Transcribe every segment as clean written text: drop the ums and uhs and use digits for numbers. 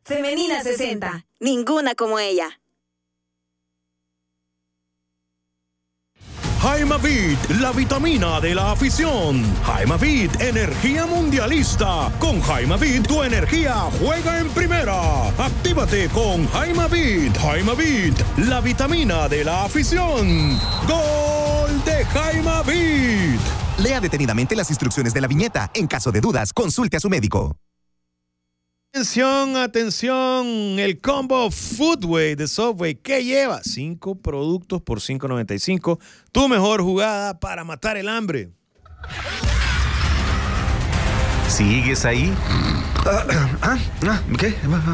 Femenina 60. Ninguna como ella. Jaimavit, la vitamina de la afición. Jaimavit, energía mundialista. Con Jaimavit, tu energía juega en primera. Actívate con Jaimavit. Jaimavit, la vitamina de la afición. ¡Gol de Jaimavit! Lea detenidamente las instrucciones de la viñeta. En caso de dudas, consulte a su médico. Atención, atención, el combo Foodway de Subway que lleva 5 productos por $5.95. Tu mejor jugada para matar el hambre. ¿Sigues ahí? ¿Qué?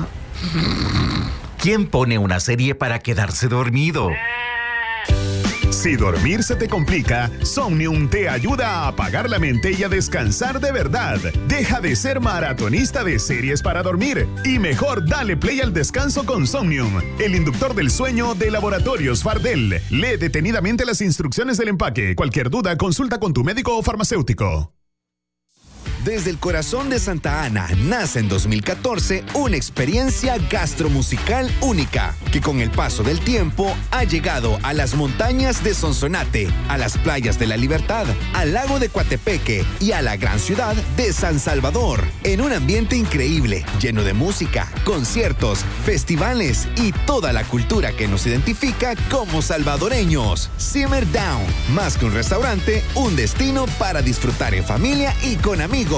¿Quién pone una serie para quedarse dormido? Si dormir se te complica, Somnium te ayuda a apagar la mente y a descansar de verdad. Deja de ser maratonista de series para dormir y mejor dale play al descanso con Somnium, el inductor del sueño de Laboratorios Fardel. Lee detenidamente las instrucciones del empaque. Cualquier duda, consulta con tu médico o farmacéutico. Desde el corazón de Santa Ana nace en 2014 una experiencia gastromusical única que con el paso del tiempo ha llegado a las montañas de Sonsonate, a las playas de La Libertad, al lago de Coatepeque y a la gran ciudad de San Salvador, en un ambiente increíble, lleno de música, conciertos, festivales y toda la cultura que nos identifica como salvadoreños. Simmer Down, más que un restaurante, un destino para disfrutar en familia y con amigos.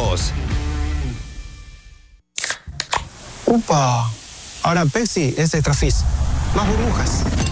¡Upa! Ahora Pepsi es Extra Fizz. Más burbujas.